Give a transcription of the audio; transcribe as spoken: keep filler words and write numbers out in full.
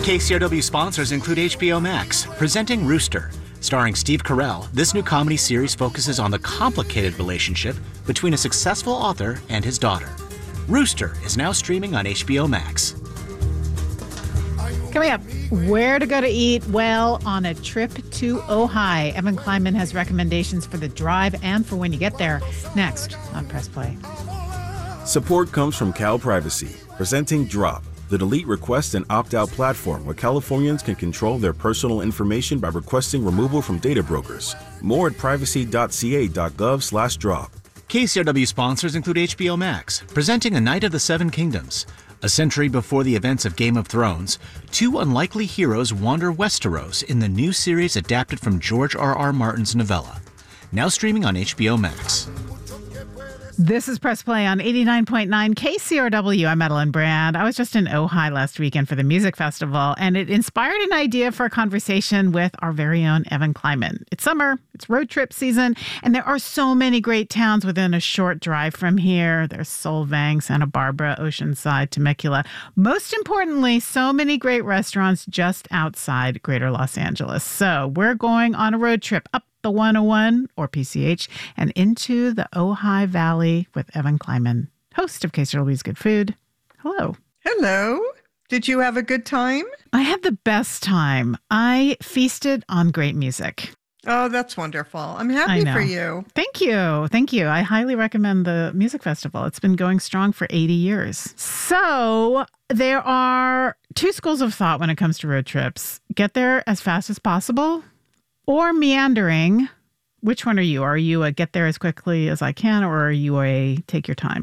K C R W sponsors include H B O Max, presenting Rooster. Starring Steve Carell, this new comedy series focuses on the complicated relationship between a successful author and his daughter. Rooster is now streaming on H B O Max. Coming up, where to go to eat well on a trip to Ojai. Evan Kleinman has recommendations for the drive and for when you get there. Next on Press Play. Support comes from Cal Privacy, presenting Drop, the delete, request, and opt-out platform where Californians can control their personal information by requesting removal from data brokers. More at privacy.ca.gov slash drop. K C R W sponsors include H B O Max, presenting A Knight of the Seven Kingdoms. A century before the events of Game of Thrones, two unlikely heroes wander Westeros in the new series adapted from George R R. Martin's novella. Now streaming on H B O Max. This is Press Play on eighty-nine point nine K C R W. I'm Madeline Brand. I was just in Ojai last weekend for the music festival, and it inspired an idea for a conversation with our very own Evan Kleinman. It's summer, it's road trip season, and there are so many great towns within a short drive from here. There's Solvang, Santa Barbara, Oceanside, Temecula. Most importantly, so many great restaurants just outside Greater Los Angeles. So we're going on a road trip up the one oh one, or P C H, and into the Ojai Valley with Evan Kleinman, host of K C R W's Good Food. Hello. Hello. Did you have a good time? I had the best time. I feasted on great music. Oh, that's wonderful. I'm happy for you. Thank you. Thank you. I highly recommend the music festival. It's been going strong for eighty years. So there are two schools of thought when it comes to road trips. Get there as fast as possible, or meandering. Which one are you? Are you a get there as quickly as I can, or are you a take your time?